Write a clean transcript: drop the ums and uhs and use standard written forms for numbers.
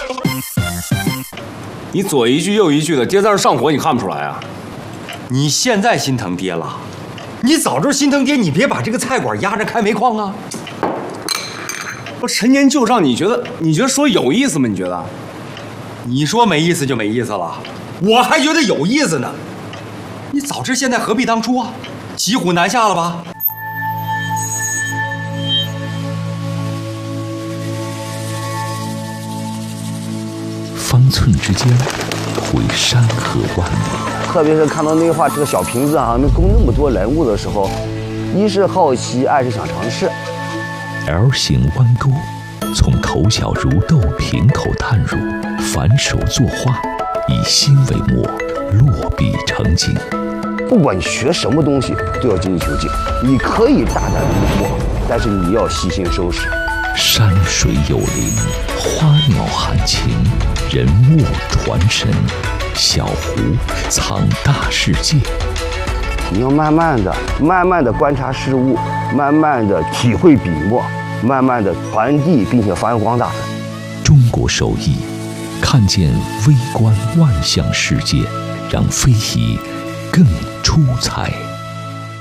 你左一句右一句的，爹在这上火，你看不出来啊？ 你现在心疼爹了？你早知道心疼爹，你别把这个菜馆压着开煤矿啊！ 我陈年旧账，你觉得说有意思吗？你觉得？ 你说没意思就没意思了，我还觉得有意思呢。你早知现在何必当初啊？骑虎难下了吧？ 方寸之间，会山河万里。 特别是看到内画这个小瓶子能供那么多人物的时候，一是好奇，二是想尝试。 L 型弯钩，从口小如豆，瓶口淡乳，反手作画，以心为墨，落笔成景。 不管你学什么东西，都要精益求精。你可以大胆的摸，但是你要细心收拾。 山水有灵，花鸟含情，人物传神，小湖藏大世界。 你要慢慢的观察事物，慢慢的体会笔墨，慢慢的传递并且发扬光大。 中国手艺，看见微观万象世界，让非遗更出彩。